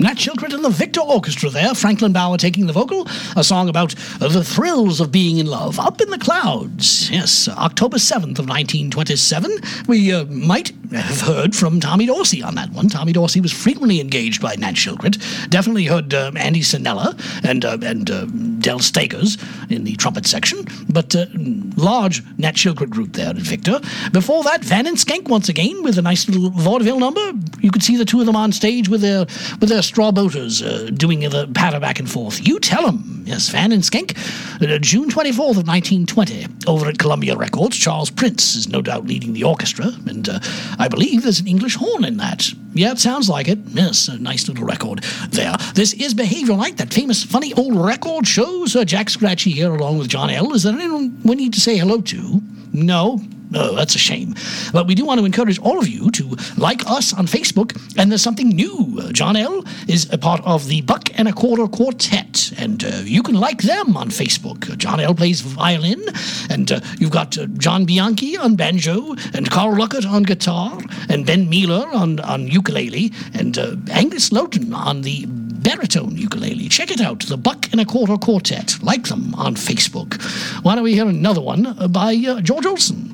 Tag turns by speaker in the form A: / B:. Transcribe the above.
A: Nat Shilkret and the Victor Orchestra there, Franklin Bauer taking the vocal, a song about the thrills of being in love. Up in the Clouds, yes, October 7th of 1927. We might have heard from Tommy Dorsey on that one. Tommy Dorsey was frequently engaged by Nat Shilkret. Definitely heard Andy Sinella and Del Stakers in the trumpet section, but large Nat Shilkret group there at Victor. Before that, Van and Skank once again with a nice little vaudeville number. You could see the two of them on stage with their straw boaters doing the patter back and forth. You Tell 'Em. Yes, Van and Skank. June 24th of 1920 over at Columbia Records. Charles Prince is no doubt leading the orchestra, and I believe there's an English horn in that. Yeah, it sounds like it. Yes, a nice little record there. This is Behavioral Night, that famous funny old record show. Sir Jack Scratchy here along with John L. Is there anyone we need to say hello to? No? Oh, that's a shame. But we do want to encourage all of you to like us on Facebook, and there's something new. John L. is a part of the Buck and a Quarter Quartet, and you can like them on Facebook. John L. plays violin, and you've got John Bianchi on banjo, and Carl Luckett on guitar, and Ben Mealer on ukulele, and Angus Lowton on the baritone ukulele. Check it out, the Buck and a Quarter Quartet. Like them on Facebook. Why don't we hear another one by George Olsen?